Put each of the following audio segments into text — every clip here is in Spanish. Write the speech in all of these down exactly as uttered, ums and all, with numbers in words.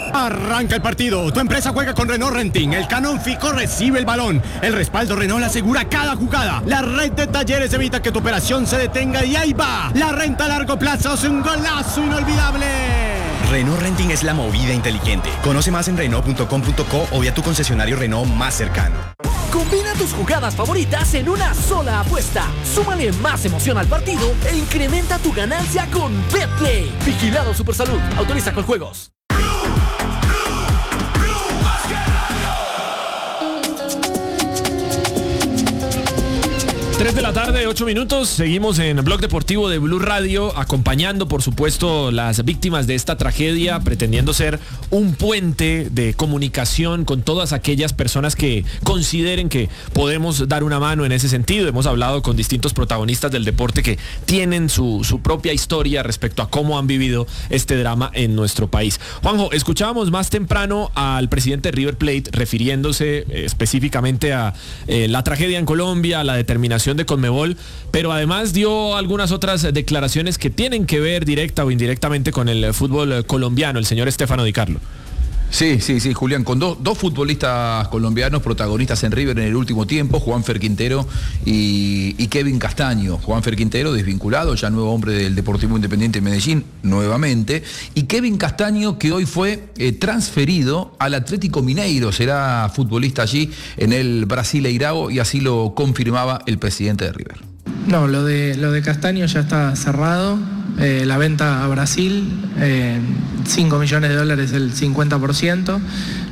Arranca el partido. Tu empresa juega con Renault Renting. El Canon Fico recibe el balón. El respaldo Renault asegura cada jugada. La red de talleres evita que tu operación se detenga y ahí va. La renta a largo plazo es un golazo inolvidable. Renault Renting es la movida inteligente. Conoce más en Renault punto com punto co o vía tu concesionario Renault más cercano. Combina tus jugadas favoritas en una sola apuesta. Súmale más emoción al partido e incrementa tu ganancia con Betplay. Vigilado Supersalud. Autoriza con juegos. tres de la tarde, ocho minutos. Seguimos en Blog Deportivo de Blue Radio, acompañando, por supuesto, las víctimas de esta tragedia, pretendiendo ser un puente de comunicación con todas aquellas personas que consideren que podemos dar una mano en ese sentido. Hemos hablado con distintos protagonistas del deporte que tienen su, su propia historia respecto a cómo han vivido este drama en nuestro país. Juanjo, escuchábamos más temprano al presidente de River Plate refiriéndose eh, específicamente a eh, la tragedia en Colombia, a la determinación de Conmebol, pero además dio algunas otras declaraciones que tienen que ver directa o indirectamente con el fútbol colombiano, el señor Stefano Di Carlo. Sí, sí, sí, Julián, con do, dos futbolistas colombianos protagonistas en River en el último tiempo, Juanfer Quintero y, y Kevin Castaño. Juanfer Quintero desvinculado, ya nuevo hombre del Deportivo Independiente de Medellín, nuevamente, y Kevin Castaño, que hoy fue eh, transferido al Atlético Mineiro, será futbolista allí en el Brasileirao, y así lo confirmaba el presidente de River. No, lo de, lo de Castaño ya está cerrado, eh, la venta a Brasil, eh, cinco millones de dólares el cincuenta por ciento.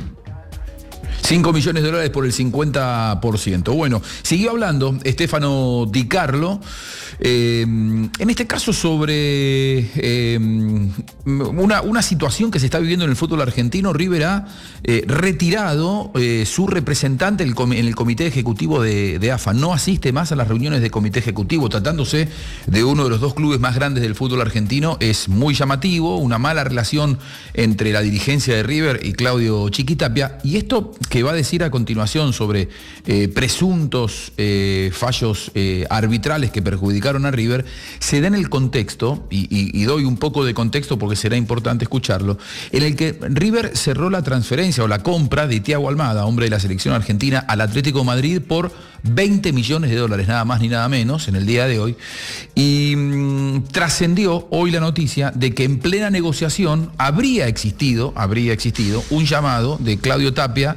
cinco millones de dólares por el cincuenta por ciento. Bueno, siguió hablando Stefano Di Carlo, eh, en este caso sobre eh, una, una situación que se está viviendo en el fútbol argentino. River ha eh, retirado eh, su representante el com- en el comité ejecutivo de, de A F A. No asiste más a las reuniones de comité ejecutivo, tratándose de uno de los dos clubes más grandes del fútbol argentino. Es muy llamativo, una mala relación entre la dirigencia de River y Claudio Chiquitapia, y esto que va a decir a continuación sobre eh, presuntos eh, fallos eh, arbitrales que perjudicaron a River, se da en el contexto, y, y, y doy un poco de contexto porque será importante escucharlo, en el que River cerró la transferencia o la compra de Thiago Almada, hombre de la selección argentina, al Atlético de Madrid por veinte millones de dólares, nada más ni nada menos, en el día de hoy, y mmm, trascendió hoy la noticia de que en plena negociación habría existido, habría existido un llamado de Claudio Tapia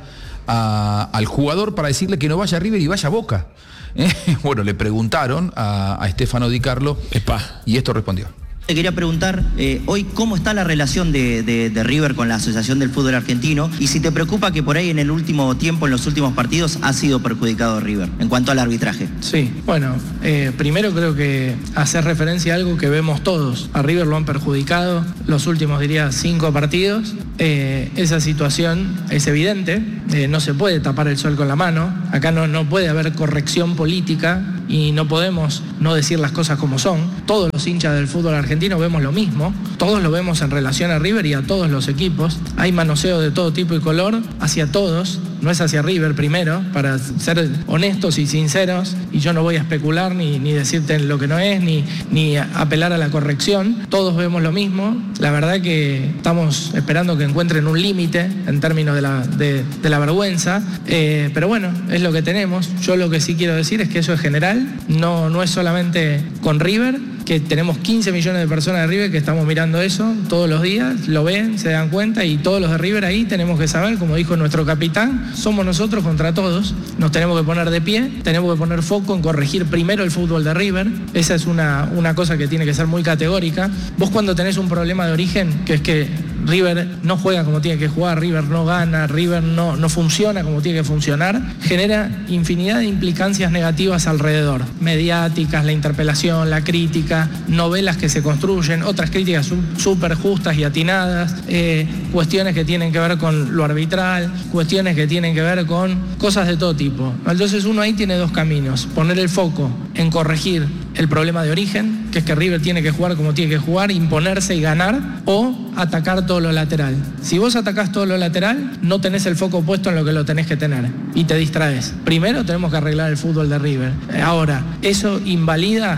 A, al jugador para decirle que no vaya a River y vaya a Boca. ¿Eh? Bueno, le preguntaron a, a Stefano Di Carlo Epa. y esto respondió. Te quería preguntar eh, hoy cómo está la relación de, de, de River con la Asociación del Fútbol Argentino, y si te preocupa que por ahí en el último tiempo, en los últimos partidos, ha sido perjudicado River en cuanto al arbitraje. Sí, bueno, eh, primero creo que hacer referencia a algo que vemos todos. A River lo han perjudicado los últimos, diría, cinco partidos. Eh, esa situación es evidente, eh, no se puede tapar el sol con la mano. Acá no, no puede haber corrección política y no podemos no decir las cosas como son. Todos los hinchas del fútbol argentino vemos lo mismo, todos lo vemos en relación a River y a todos los equipos. Hay manoseo de todo tipo y color hacia todos, no es hacia River primero, para ser honestos y sinceros, y yo no voy a especular ni, ni decirte lo que no es, ni, ni apelar a la corrección. Todos vemos lo mismo. La verdad que estamos esperando que encuentren un límite en términos de la, de, de la vergüenza, eh, pero bueno, es lo que tenemos. Yo lo que sí quiero decir es que eso es general, no, no es solamente con River, que tenemos quince millones de personas de River que estamos mirando eso todos los días, lo ven, se dan cuenta, y todos los de River ahí tenemos que saber, como dijo nuestro capitán, somos nosotros contra todos, nos tenemos que poner de pie, tenemos que poner foco en corregir primero el fútbol de River. Esa es una, una cosa que tiene que ser muy categórica. Vos cuando tenés un problema de origen, que es que River no juega como tiene que jugar, River no gana, River no, no funciona como tiene que funcionar, genera infinidad de implicancias negativas alrededor, mediáticas, la interpelación, la crítica, novelas que se construyen, otras críticas súper justas y atinadas, eh, cuestiones que tienen que ver con lo arbitral, cuestiones que tienen que ver con cosas de todo tipo. Entonces uno ahí tiene dos caminos: poner el foco en corregir el problema de origen, que es que River tiene que jugar como tiene que jugar, imponerse y ganar, o atacar todo lo lateral. Si vos atacás todo lo lateral, no tenés el foco puesto en lo que lo tenés que tener y te distraes. Primero tenemos que arreglar el fútbol de River. Ahora, eso invalida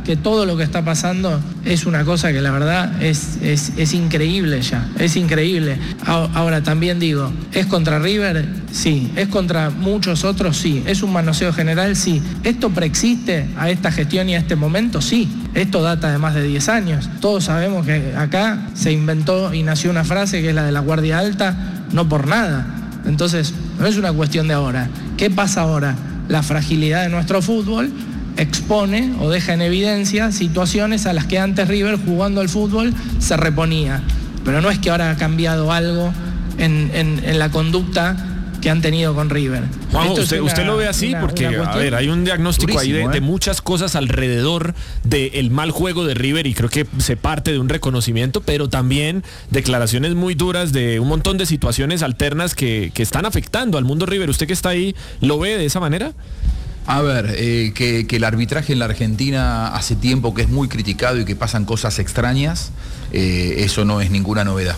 que todo lo que está pasando es una cosa que la verdad es, es, es increíble ya, es increíble. Ahora también digo, ¿es contra River? Sí. ¿Es contra muchos otros? Sí. ¿Es un manoseo general? Sí. ¿Esto preexiste a esta gestión y a este momento? Sí. Esto data de más de diez años. Todos sabemos que acá se inventó y nació una frase que es la de la guardia alta, no por nada. Entonces, no es una cuestión de ahora. ¿Qué pasa ahora? La fragilidad de nuestro fútbol expone o deja en evidencia situaciones a las que antes River, jugando al fútbol, se reponía. Pero no es que ahora ha cambiado algo en, en, en la conducta que han tenido con River. Juan, usted, una, usted lo ve así una, porque, una a ver, hay un diagnóstico ahí de, ¿eh? de muchas cosas alrededor del mal juego de River y creo que se parte de un reconocimiento, pero también declaraciones muy duras de un montón de situaciones alternas que, que están afectando al mundo River. ¿Usted que está ahí lo ve de esa manera? A ver, eh, que, que el arbitraje en la Argentina hace tiempo que es muy criticado y que pasan cosas extrañas, eh, eso no es ninguna novedad.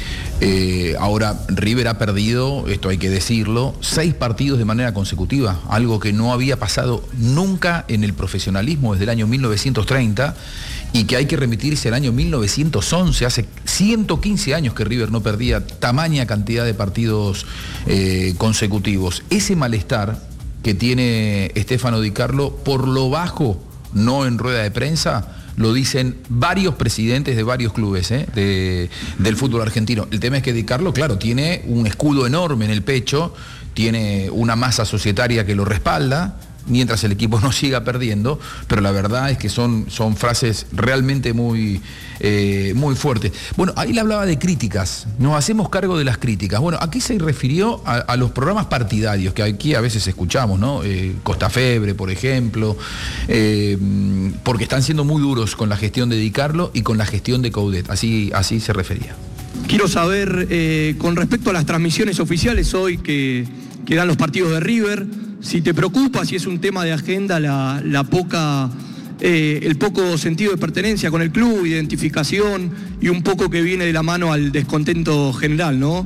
Eh, ahora, River ha perdido, esto hay que decirlo, seis partidos de manera consecutiva, algo que no había pasado nunca en el profesionalismo desde el año mil novecientos treinta y que hay que remitirse al año mil novecientos once, hace ciento quince años que River no perdía tamaña cantidad de partidos eh, consecutivos. Ese malestar que tiene Stefano Di Carlo por lo bajo, no en rueda de prensa, lo dicen varios presidentes de varios clubes ¿eh? de, del fútbol argentino. El tema es que Di Carlo, claro, tiene un escudo enorme en el pecho, tiene una masa societaria que lo respalda, mientras el equipo no siga perdiendo, pero la verdad es que son, son frases realmente muy, eh, muy fuertes. Bueno, ahí le hablaba de críticas, nos hacemos cargo de las críticas. Bueno, aquí se refirió a, a los programas partidarios, que aquí a veces escuchamos, ¿no? Eh, Costa Febre, por ejemplo, eh, porque están siendo muy duros con la gestión de Di Carlo y con la gestión de Coudet, así, así se refería. Quiero saber, eh, con respecto a las transmisiones oficiales hoy que, que dan los partidos de River, si te preocupa, si es un tema de agenda, la, la poca, eh, el poco sentido de pertenencia con el club, identificación y un poco que viene de la mano al descontento general, ¿no?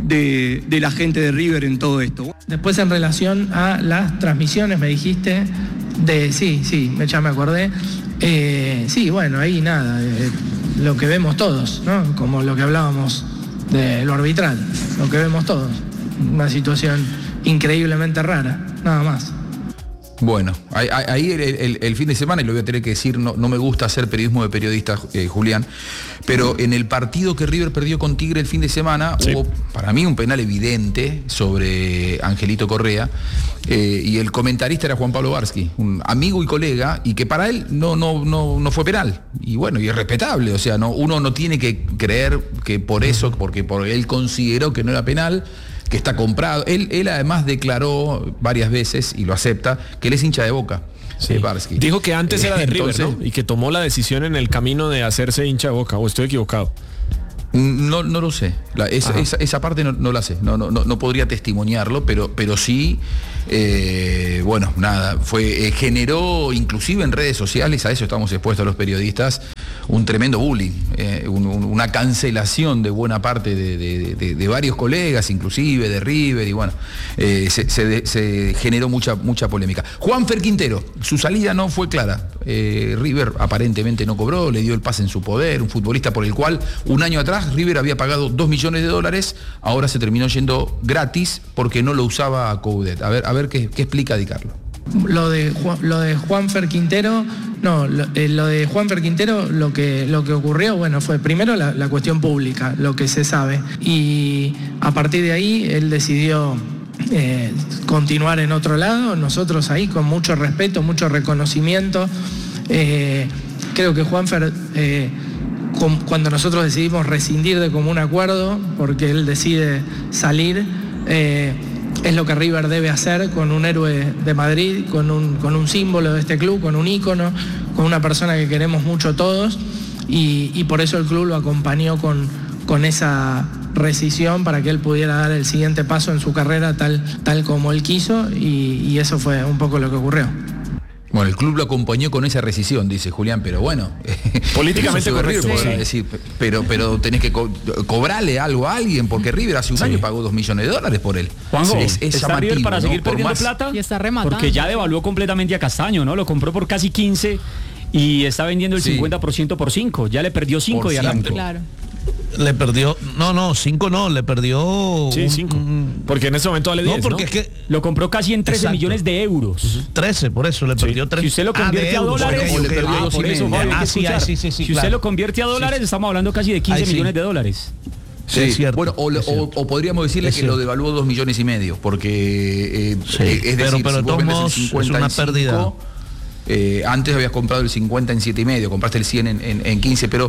De, de la gente de River en todo esto. Después, en relación a las transmisiones, me dijiste de, sí, sí, ya me acordé. Eh, sí, bueno, ahí nada, eh, lo que vemos todos, ¿no? Como lo que hablábamos de lo arbitral, lo que vemos todos. Una situación increíblemente rara, nada más. Bueno, ahí el, el, el fin de semana, y lo voy a tener que decir, no, no me gusta hacer periodismo de periodista, eh, Julián, pero en el partido que River perdió con Tigre el fin de semana, sí, hubo para mí un penal evidente sobre Angelito Correa, eh, y el comentarista era Juan Pablo Barsky, un amigo y colega, y que para él no, no, no, no fue penal, y bueno, y es respetable, o sea, no, uno no tiene que creer que por eso, porque por él consideró que no era penal, que está comprado. Él, él además declaró varias veces, y lo acepta, que él es hincha de Boca. Sí. Barsky. Dijo que antes era de Entonces, River, ¿no? Y que tomó la decisión en el camino de hacerse hincha de Boca, ¿o estoy equivocado? No, no lo sé. La, esa, esa, esa parte no, no la sé. No, no, no podría testimoniarlo, pero, pero sí, eh, bueno, nada, fue, eh, generó inclusive en redes sociales, a eso estamos expuestos los periodistas, un tremendo bullying, eh, un, un, una cancelación de buena parte de, de, de, de varios colegas, inclusive de River, y bueno, eh, se, se, se generó mucha, mucha polémica. Juanfer Quintero, su salida no fue clara. Eh, River aparentemente no cobró, le dio el pase en su poder, un futbolista por el cual un año atrás River había pagado dos millones de dólares, ahora se terminó yendo gratis porque no lo usaba Coudet. A ver, a ver qué, qué explica Di Carlo. Lo de Juan, lo de Juanfer Quintero, no, lo, eh, lo de Juanfer Quintero, lo que, lo que ocurrió, bueno, fue primero la, la cuestión pública, lo que se sabe, y a partir de ahí él decidió eh, continuar en otro lado, nosotros ahí con mucho respeto, mucho reconocimiento, eh, creo que Juanfer, eh, con, cuando nosotros decidimos rescindir de común acuerdo, porque él decide salir, eh, es lo que River debe hacer con un héroe de Madrid, con un, con un símbolo de este club, con un ícono, con una persona que queremos mucho todos, y, y por eso el club lo acompañó con, con esa rescisión para que él pudiera dar el siguiente paso en su carrera tal, tal como él quiso, y, y eso fue un poco lo que ocurrió. Bueno, el club lo acompañó con esa rescisión, dice Julián, pero bueno. Políticamente correcto. River, sí. decir, pero, pero tenés que co cobrarle algo a alguien, porque River hace un sí. año pagó dos millones de dólares por él. Juanjo, es, es está River para ¿no? seguir por perdiendo más... plata, y está rematando. porque ya devaluó completamente a Castaño, ¿no? Lo compró por casi quince y está vendiendo el Sí. cincuenta por ciento por cinco. Ya le perdió cinco Por y cinco. arrancó. Claro. Le perdió, no, no, cinco no, le perdió Sí, un- cinco. un- Porque en ese momento vale diez, no, porque ¿no? es que Lo compró casi en trece Exacto. millones de euros. trece, por eso le perdió tres. Si usted lo convierte de a euros, dólares, ok, o le ok. perdió ah, dos y por eso, medio. Fabio, hay Ah, que sí, escuchar. ah, sí, sí, sí, si claro. usted lo convierte a dólares, estamos hablando casi de quince Ahí sí. millones de dólares. Sí, Es cierto, bueno, o, es o- cierto. o podríamos decirle Es que lo cierto. devaluó dos millones y medio, porque eh, Sí, eh, es pero- decir, pero si de vos todos vendes el modos, es cincuenta una en cinco, pérdida. eh, antes habías comprado el cincuenta en siete y medio, compraste el cien en, en, en quince, pero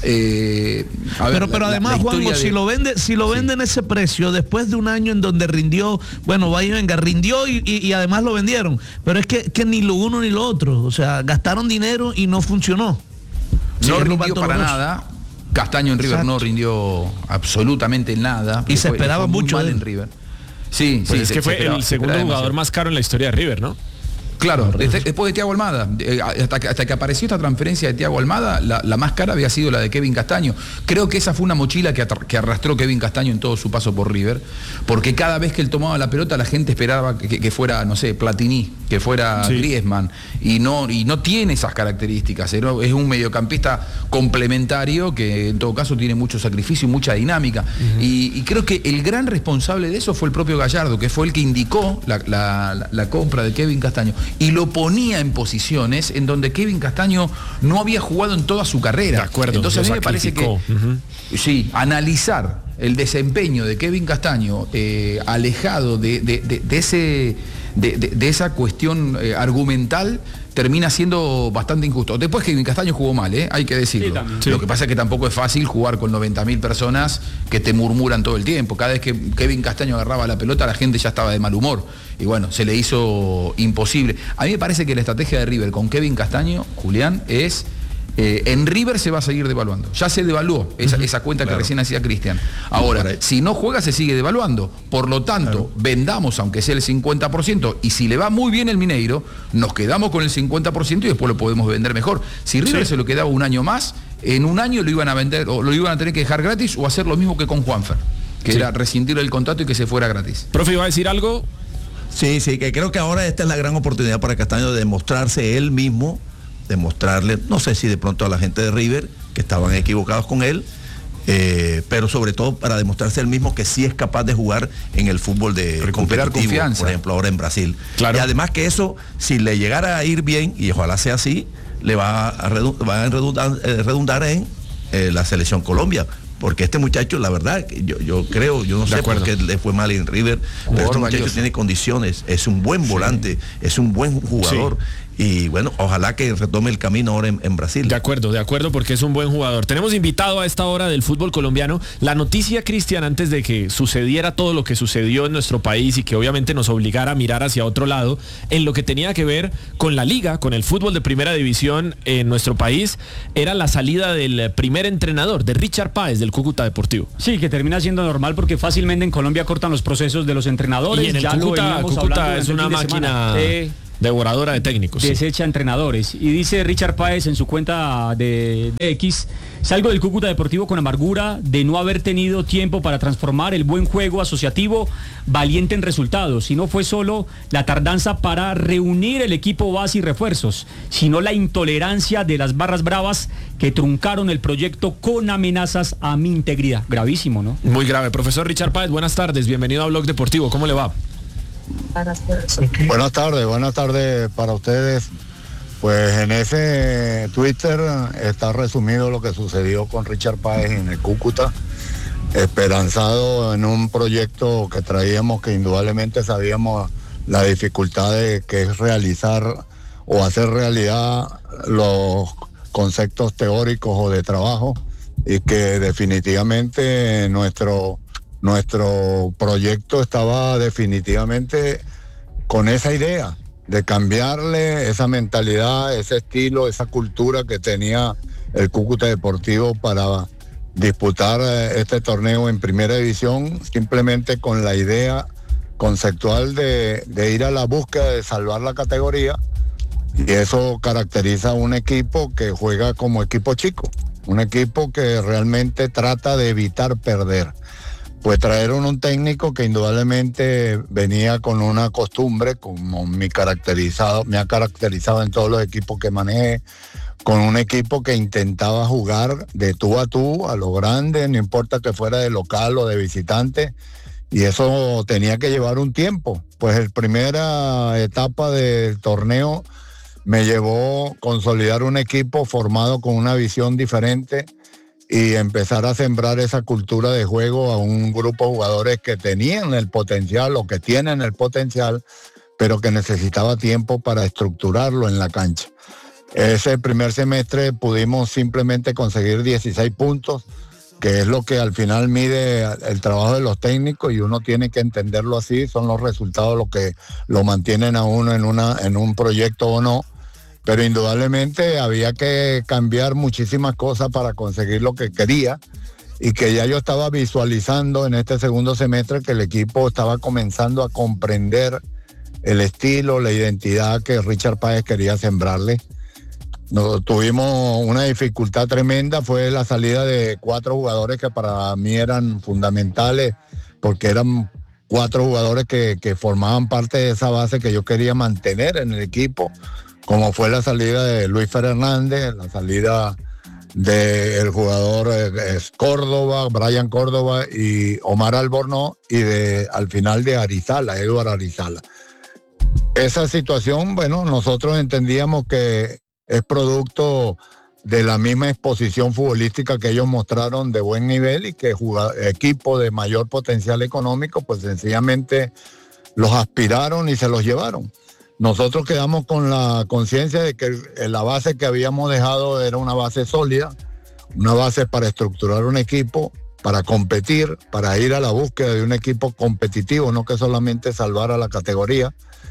eh, a ver, Pero, pero la- la- además, la historia Juanjo, de- si lo vende, si lo venden ese precio, después de un año en donde rindió, bueno, vaya y venga, rindió y, y- y además lo vendieron. Pero es que, que ni lo uno ni lo otro. O sea, gastaron dinero y no funcionó. Sí, no es lo rindió más para doloroso. nada. Castaño en River Exacto. no rindió absolutamente nada. Y Le se fue- le esperaba fue muy mucho mal de él. en River. Sí, Pues sí, es se- que se fue esperaba- el se segundo esperaba jugador demasiado. más caro en la historia de River, ¿no? Claro, desde- después de Thiago Almada, eh, hasta, que, hasta que apareció esta transferencia de Thiago Almada, la, la más cara había sido la de Kevin Castaño. Creo que esa fue una mochila que, atra- que arrastró Kevin Castaño en todo su paso por River, porque cada vez que él tomaba la pelota la gente esperaba que, que- que fuera, no sé, Platini, que fuera Sí. Griezmann, y no, y no tiene esas características, ¿eh? No, es un mediocampista complementario que en todo caso tiene mucho sacrificio y mucha dinámica. y, y creo que el gran responsable de eso fue el propio Gallardo, que fue el que indicó la, la- la- la compra de Kevin Castaño y lo ponía en posiciones en donde Kevin Castaño no había jugado en toda su carrera. De acuerdo, Entonces a lo mí me parece que sacrificó. Ujú. sí, analizar el desempeño de Kevin Castaño eh, alejado de, de- de- de ese, de, de- de esa cuestión eh, argumental termina siendo bastante injusto. Después Kevin Castaño jugó mal, ¿eh? Hay que decirlo. Sí, también. Sí. Lo que pasa es que tampoco es fácil jugar con noventa mil personas que te murmuran todo el tiempo. Cada vez que Kevin Castaño agarraba la pelota la gente ya estaba de mal humor. Y bueno, se le hizo imposible. A mí me parece que la estrategia de River con Kevin Castaño, Julián, es... Eh, en River se va a seguir devaluando. Ya se devaluó esa, esa cuenta que recién hacía Cristian. Ahora, si no juega se sigue devaluando. Por lo tanto, vendamos aunque sea el cincuenta por ciento y si le va muy bien el Mineiro, nos quedamos con el cincuenta por ciento y después lo podemos vender mejor. Si River se lo quedaba un año más, en un año lo iban a vender o lo iban a tener que dejar gratis o hacer lo mismo que con Juanfer, que Sí. era rescindir el contrato y que se fuera gratis. Profe, ¿iba a decir algo? Sí, sí, que creo que ahora esta es la gran oportunidad para Castaño de demostrarse él mismo, demostrarle, no sé si de pronto a la gente de River, que estaban equivocados con él, eh, pero sobre todo para demostrarse él mismo que sí es capaz de jugar en el fútbol de Recuperar competitivo, confianza. por ejemplo, ahora en Brasil. Claro. Y además que eso, si le llegara a ir bien, y ojalá sea así, le va a, redu- va a redundar, eh, redundar en eh, la selección Colombia. Porque este muchacho, la verdad, que yo, yo creo, yo no De sé acuerdo. por qué le fue mal en River, pero este muchacho valioso. tiene condiciones, es un buen volante, es un buen jugador. Y bueno, ojalá que retome el camino ahora en, en Brasil. De acuerdo, de acuerdo, porque es un buen jugador. Tenemos invitado a esta hora del fútbol colombiano. La noticia, Cristian, antes de que sucediera todo lo que sucedió en nuestro país y que obviamente nos obligara a mirar hacia otro lado, en lo que tenía que ver con la liga, con el fútbol de primera división en nuestro país, era la salida del primer entrenador, de Richard Páez, del Cúcuta Deportivo. Sí, que termina siendo normal porque fácilmente en Colombia cortan los procesos de los entrenadores. Y en el ya lo Cúcuta, veníamos Cúcuta hablando es durante una el fin de semana. máquina Eh, devoradora de técnicos. sí. desecha entrenadores. Y dice Richard Páez en su cuenta de, de X, salgo del Cúcuta Deportivo con amargura de no haber tenido tiempo para transformar el buen juego asociativo valiente en resultados. Y no fue solo la tardanza para reunir el equipo base y refuerzos, sino la intolerancia de las barras bravas que truncaron el proyecto con amenazas a mi integridad. Gravísimo, ¿no? Muy grave. Profesor Richard Páez, buenas tardes. Bienvenido a Blog Deportivo. ¿Cómo le va? Buenas tardes, buenas tardes para ustedes. Pues en ese Twitter está resumido lo que sucedió con Richard Páez en el Cúcuta, esperanzado en un proyecto que traíamos, que indudablemente sabíamos la dificultad de que es realizar o hacer realidad los conceptos teóricos o de trabajo, y que definitivamente nuestro nuestro proyecto estaba definitivamente con esa idea de cambiarle esa mentalidad, ese estilo, esa cultura que tenía el Cúcuta Deportivo para disputar eh, este torneo en primera división, simplemente con la idea conceptual de, de ir a la búsqueda de salvar la categoría, y eso caracteriza a un equipo que juega como equipo chico, un equipo que realmente trata de evitar perder. Pues trajeron un técnico que indudablemente venía con una costumbre, como me, caracterizado, me ha caracterizado en todos los equipos que manejé, con un equipo que intentaba jugar de tú a tú, a lo grande, no importa que fuera de local o de visitante, y eso tenía que llevar un tiempo. Pues la primera etapa del torneo me llevó a consolidar un equipo formado con una visión diferente y empezar a sembrar esa cultura de juego a un grupo de jugadores que tenían el potencial o que tienen el potencial, pero que necesitaba tiempo para estructurarlo en la cancha. Ese primer semestre pudimos simplemente conseguir dieciséis puntos, que es lo que al final mide el trabajo de los técnicos, y uno tiene que entenderlo así. Son los resultados los que lo mantienen a uno en, una, en un proyecto o no, pero indudablemente había que cambiar muchísimas cosas para conseguir lo que quería, y que ya yo estaba visualizando en este segundo semestre que el equipo estaba comenzando a comprender el estilo, la identidad que Richard Páez quería sembrarle. Nos tuvimos una dificultad tremenda, fue la salida de cuatro jugadores que para mí eran fundamentales, porque eran cuatro jugadores que, que formaban parte de esa base que yo quería mantener en el equipo, como fue la salida de Luis Fernández, la salida del jugador eh, Córdoba, Brian Córdoba y Omar Albornoz, y de al final de Arizala, Eduardo Arizala. Esa situación, bueno, nosotros entendíamos que es producto de la misma exposición futbolística que ellos mostraron de buen nivel, y que equipos de mayor potencial económico pues sencillamente los aspiraron y se los llevaron. Nosotros quedamos con la conciencia de que la base que habíamos dejado era una base sólida, una base para estructurar un equipo, para competir, para ir a la búsqueda de un equipo competitivo, no que solamente salvar a la categoría.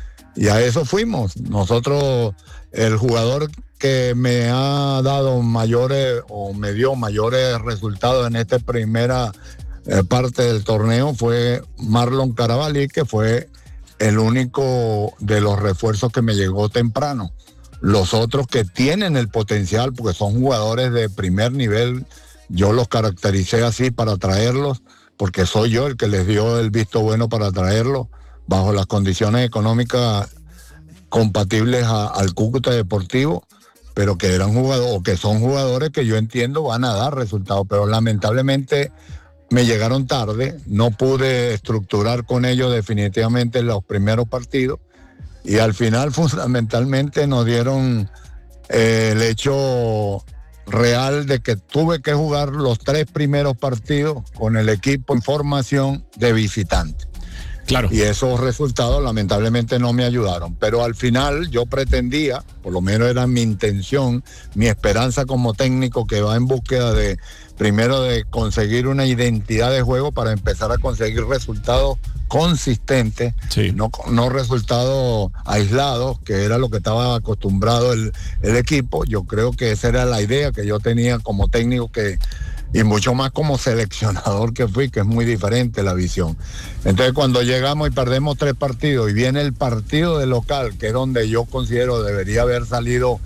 Y a eso fuimos. Nosotros, el jugador que me ha dado mayores o me dio mayores resultados en esta primera eh, parte del torneo fue Marlon Carabalí, que fue el único de los refuerzos que me llegó temprano. Los otros que tienen el potencial, porque son jugadores de primer nivel, yo los caractericé así para traerlos, porque soy yo el que les dio el visto bueno para traerlos, bajo las condiciones económicas compatibles a, al Cúcuta Deportivo, pero que eran jugadores, o que son jugadores que yo entiendo van a dar resultados, pero lamentablemente me llegaron tarde, no pude estructurar con ellos definitivamente los primeros partidos, y al final fundamentalmente nos dieron eh, el hecho real de que tuve que jugar los tres primeros partidos con el equipo en formación de visitante. Claro. Y esos resultados lamentablemente no me ayudaron, pero al final yo pretendía, por lo menos era mi intención, mi esperanza como técnico, que va en búsqueda de, primero de conseguir una identidad de juego para empezar a conseguir resultados consistentes, sí. no, no resultados aislados, que era lo que estaba acostumbrado el, el equipo. Yo creo que esa era la idea que yo tenía como técnico, que y mucho más como seleccionador que fui, que es muy diferente la visión. Entonces cuando llegamos y perdemos tres partidos y viene el partido de local, que es donde yo considero debería haber salido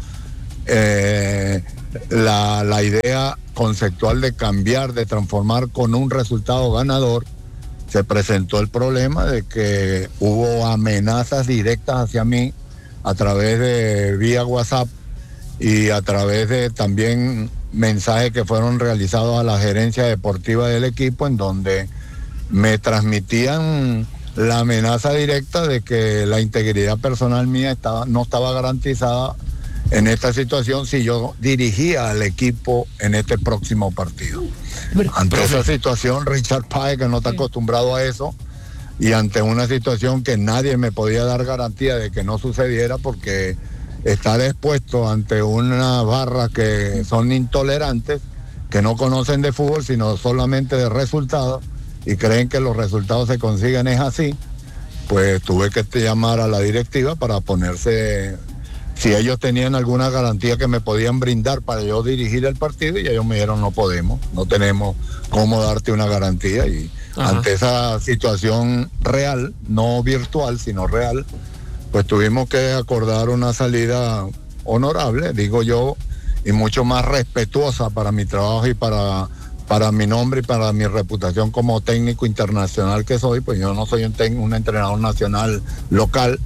eh, la, la idea conceptual de cambiar, de transformar con un resultado ganador, se presentó el problema de que hubo amenazas directas hacia mí a través de vía WhatsApp y a través de también mensajes que fueron realizados a la gerencia deportiva del equipo, en donde me transmitían la amenaza directa de que la integridad personal mía estaba, no estaba garantizada en esta situación si yo dirigía al equipo en este próximo partido. Ante esa situación, Richard Páez, que no está acostumbrado a eso, y ante una situación que nadie me podía dar garantía de que no sucediera, porque estar expuesto ante una barra que son intolerantes, que no conocen de fútbol, sino solamente de resultados, y creen que los resultados se consiguen es así, pues tuve que llamar a la directiva para ponerse, si ellos tenían alguna garantía que me podían brindar para yo dirigir el partido, y ellos me dijeron no podemos, no tenemos cómo darte una garantía. Y Ajá. ante esa situación real, no virtual, sino real, pues tuvimos que acordar una salida honorable, digo yo, y mucho más respetuosa para mi trabajo y para, para mi nombre y para mi reputación como técnico internacional que soy. Pues yo no soy un, ten, un entrenador nacional local,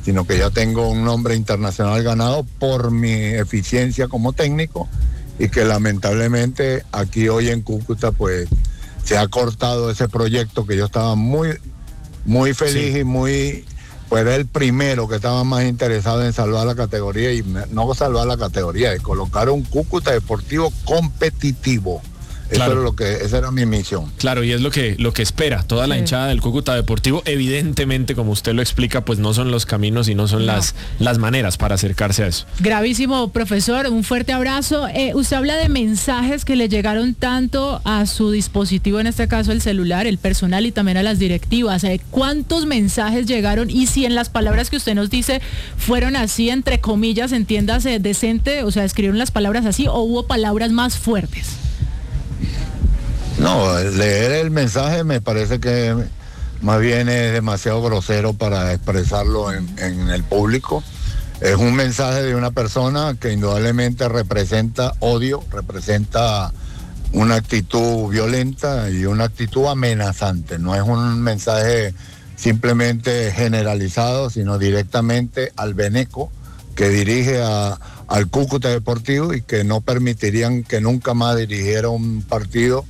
sino que ya tengo un nombre internacional ganado por mi eficiencia como técnico y que lamentablemente aquí hoy en Cúcuta pues se ha cortado ese proyecto que yo estaba muy, muy feliz sí. y muy, pues era el primero que estaba más interesado en salvar la categoría y no salvar la categoría, de colocar un Cúcuta Deportivo competitivo. Claro. Eso era lo que, esa era mi misión. Claro, y es lo que, lo que espera toda la sí. hinchada del Cúcuta Deportivo. Evidentemente, como usted lo explica, pues no son los caminos y no son no. las, las maneras para acercarse a eso. Gravísimo, profesor, un fuerte abrazo. Eh, usted habla de mensajes que le llegaron tanto a su dispositivo, en este caso el celular, el personal y también a las directivas. Eh, ¿Cuántos mensajes llegaron? Y si en las palabras que usted nos dice fueron así, entre comillas, entiéndase, decente, o sea, escribieron las palabras así, o hubo palabras más fuertes. No, leer el mensaje me parece que más bien es demasiado grosero para expresarlo en, en el público. Es un mensaje de una persona que indudablemente representa odio, representa una actitud violenta y una actitud amenazante. No es un mensaje simplemente generalizado, sino directamente al Beneco que dirige a, al Cúcuta Deportivo y que no permitirían que nunca más dirigiera un partido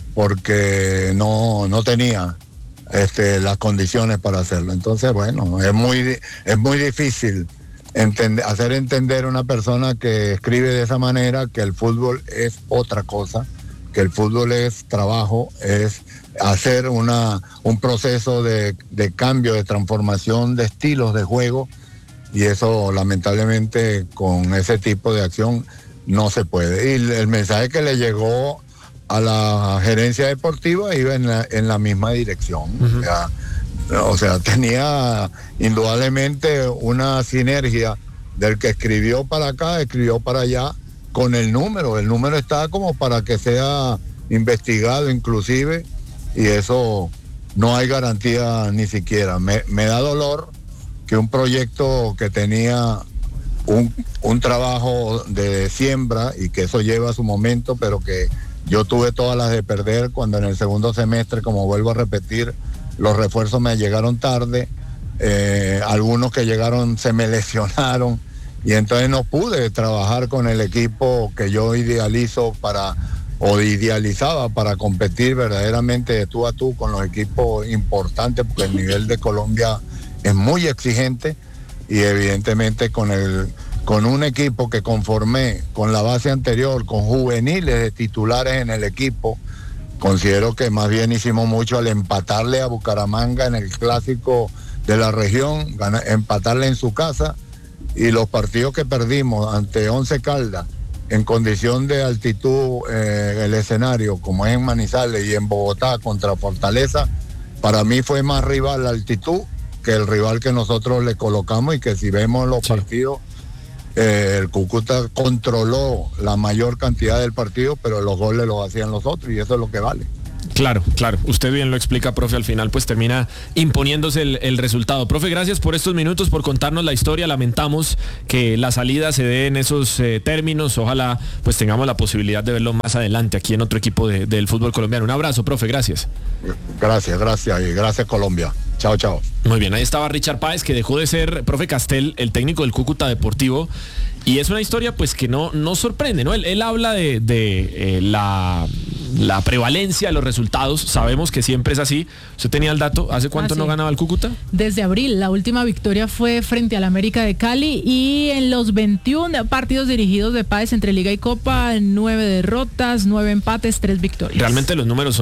porque no, no tenía este, las condiciones para hacerlo. Entonces, bueno, es muy, es muy difícil entender, hacer entender a una persona que escribe de esa manera que el fútbol es otra cosa, que el fútbol es trabajo, es hacer una, un proceso de, de cambio, de transformación de estilos de juego, y eso lamentablemente con ese tipo de acción no se puede. Y el, el mensaje que le llegó a la gerencia deportiva iba en la, en la misma dirección. Uh-huh. o, sea, o sea, tenía indudablemente una sinergia del que escribió para acá, escribió para allá, con el número. El número está como para que sea investigado inclusive, y eso no hay garantía ni siquiera. Me, me da dolor que un proyecto que tenía un, un trabajo de siembra y que eso lleva su momento, pero que yo tuve todas las de perder cuando en el segundo semestre, como vuelvo a repetir, los refuerzos me llegaron tarde, eh, algunos que llegaron se me lesionaron y entonces no pude trabajar con el equipo que yo idealizo para, o idealizaba para competir verdaderamente de tú a tú con los equipos importantes, porque el nivel de Colombia es muy exigente y evidentemente con el con un equipo que conformé con la base anterior, con juveniles de titulares en el equipo, considero que más bien hicimos mucho al empatarle a Bucaramanga en el clásico de la región, ganar, empatarle en su casa, y los partidos que perdimos ante Once Caldas en condición de altitud, eh, el escenario como es en Manizales y en Bogotá contra Fortaleza, para mí fue más rival la altitud que el rival que nosotros le colocamos, y que si vemos los sí. partidos, eh, el Cúcuta controló la mayor cantidad del partido, pero los goles los hacían los otros, y eso es lo que vale. Claro, claro, usted bien lo explica, profe, al final pues termina imponiéndose el, el resultado. Profe, gracias por estos minutos, por contarnos la historia. Lamentamos que la salida se dé en esos eh, términos. Ojalá pues tengamos la posibilidad de verlo más adelante aquí en otro equipo de, del fútbol colombiano. Un abrazo, profe, gracias. Gracias, gracias y gracias Colombia. Chao, chao. Muy bien, ahí estaba Richard Páez, que dejó de ser, profe Castel, el técnico del Cúcuta Deportivo. Y es una historia pues que no, no sorprende, ¿no? Él, él habla de, de eh, la, la prevalencia de los resultados. Sabemos que siempre es así. ¿Usted tenía el dato? ¿Hace cuánto ah, sí. no ganaba el Cúcuta? Desde abril. La última victoria fue frente al América de Cali, y en los veintiún partidos dirigidos de Páez entre Liga y Copa, nueve derrotas, nueve empates, tres victorias. Realmente los números son